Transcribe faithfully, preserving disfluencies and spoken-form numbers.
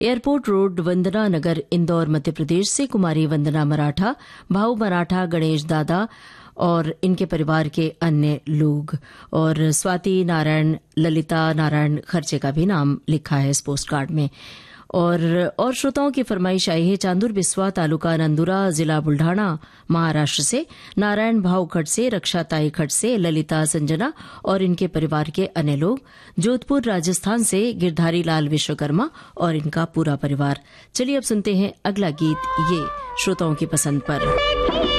Airport road, वंदना नगर, इंदौर, मध्य प्रदेश से कुमारी वंदना मराठा, भाऊ मराठा, गणेश दादा और इनके परिवार के अन्य लोग। और स्वाति नारायण, ललिता नारायण खर्चे का भी नाम लिखा है इस पोस्ट कार्ड में। और और श्रोताओं की फरमाइश आई है चांदुर बिस्वा, तालुका नंदुरा, जिला बुल्ढाना, महाराष्ट्र से नारायण भाऊ खड़से, रक्षा ताई खड़से, ललिता संजना और इनके परिवार के अन्य लोग। जोधपुर राजस्थान से गिरधारी लाल विश्वकर्मा और इनका पूरा परिवार। चलिए अब सुनते हैं अगला गीत, ये श्रोताओं की पसंद पर।